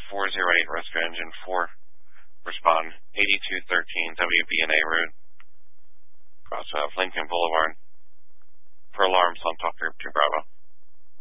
408 rescue engine 4. Respond 8213 WBNA route. Cross of Lincoln Boulevard.